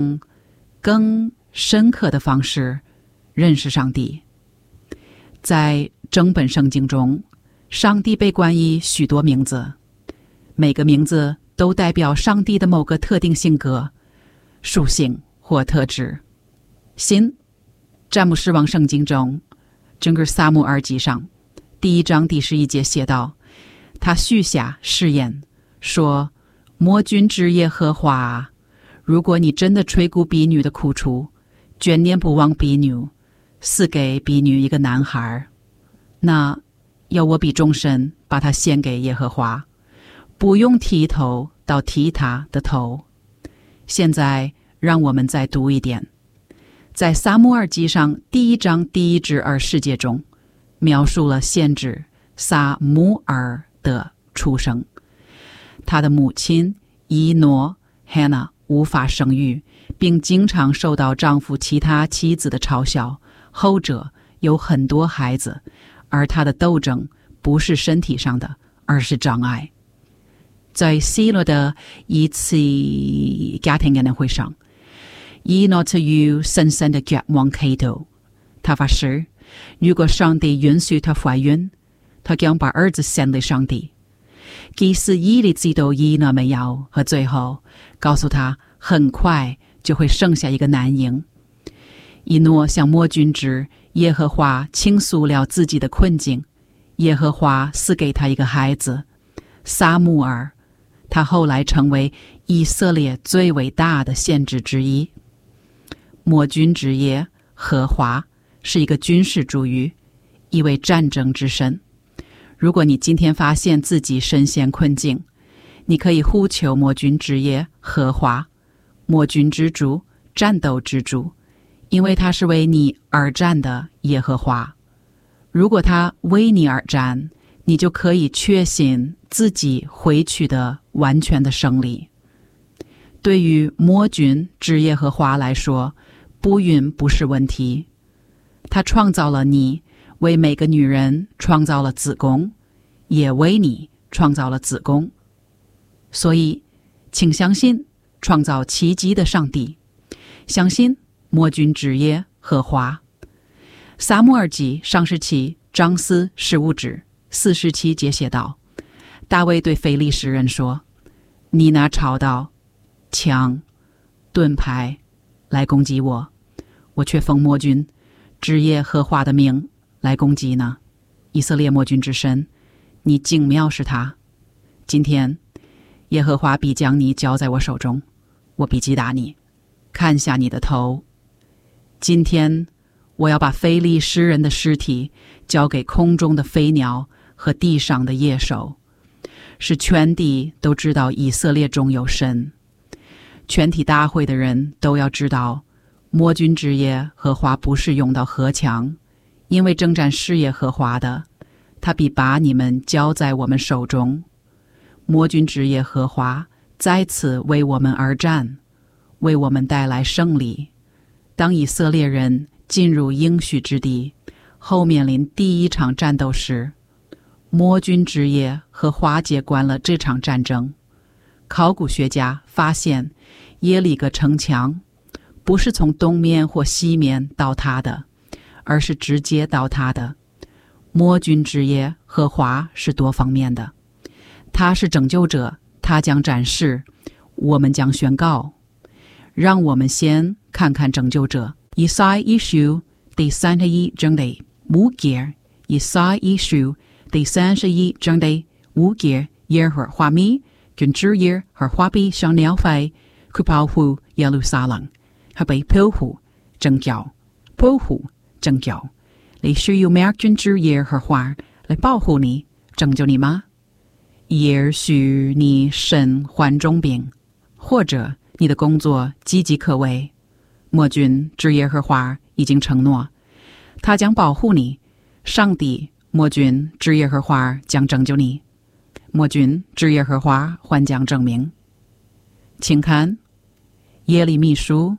更深刻的方式认识上帝。在整本圣经中，上帝被冠以许多名字，每个名字都代表上帝的某个特定性格、属性或特质。新詹姆士王圣经中，整个撒母耳记上第1章第11节写道，他许下誓言说，魔君之耶和华，如果你真的垂顾婢女的苦楚，眷念不忘婢女，赐给婢女一个男孩，那要我比终身把他献给耶和华，不用剃头到剃他的头。现在让我们再读一点，在撒母耳记上第1章第1至20节中，描述了先知撒母耳的出生。他的母亲以诺 Hannah 无法生育，并经常受到丈夫其他妻子的嘲笑，后者有很多孩子，而他的斗争不是身体上的，而是障碍。在希罗的一次家庭宴会上，以诺特与深深的绝望祈禱，他发誓，如果上帝允许他怀孕，他将把儿子献给上帝。即使伊利知道以诺没有，和最后告诉他很快就会生下一个男婴。以诺向魔君之耶和华倾诉了自己的困境，耶和华赐给他一个孩子撒母耳，他后来成为以色列最伟大的先知之一。魔君之耶和华是一个军事主语，一位战争之神。如果你今天发现自己身陷困境，你可以呼求魔君之耶和华，魔君之主，战斗之主，因为他是为你而战的耶和华。如果他为你而战，你就可以确信自己回去的完全的胜利。对于魔君之耶和华来说，不孕不是问题。他创造了你，为每个女人创造了子宫，也为你创造了子宫。所以请相信创造奇迹的上帝，相信魔君之耶和华。撒母耳记上世纪章4 15至47节写道，大卫对非利士人说，你拿抄刀、枪、盾牌来攻击我，我却奉魔君之耶和华的名来攻击呢。以色列魔君之神，你竟藐视他。今天耶和华必将你交在我手中，我必击打你，砍下你的头。今天我要把非利士人的尸体交给空中的飞鸟和地上的野兽，使全地都知道以色列中有神。全体大会的人都要知道，魔君之耶和华不是用到禾枪，因为征战是耶和华的，他必把你们交在我们手中。魔君之耶和华再次为我们而战，为我们带来胜利。当以色列人进入应许之地，后面临第一场战斗时，魔君之耶和华接管了这场战争。考古学家发现耶利哥城墙不是从东面或西面倒塌的，而是直接倒塌的。魔君之耶和华是多方面的，他是拯救者，他将展示，我们将宣告。让我们先看看拯救者。以賽亞書第31章第5節，以賽亞書第31章第5節，耶和華米君之耶和華必上鳥飛，去保護耶路撒冷，佢被保護拯救，保護拯救。你需要咩君之耶和華來保護你、拯救你嗎？也許你身患重病，或者你的工作岌岌可危，魔君之耶和華已經承諾，他將保護你。上帝魔君之耶和華將拯救你，魔君之耶和華還將證明。請看耶利米書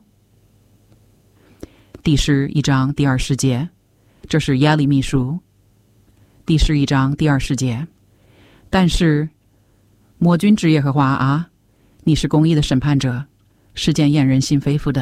第11章第20節，這是耶利米書第11章第20節。但是魔君之耶和華啊，你是公義的審判者， 是件掩人心肺腑的